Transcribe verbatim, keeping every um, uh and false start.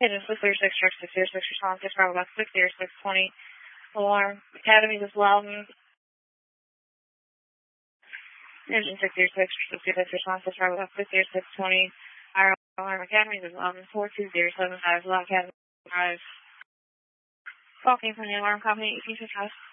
Engine six zero six, truck six zero six, response six, Bravo Box six zero six twenty, alarm, Academy is Loudon. Engine six zero six, six zero six, response six, Bravo Box six zero six twenty, alarm, Academy is Loudon four two zero seven five, Loud Academy Drive. Call came from the alarm company, eighteen fifty-five.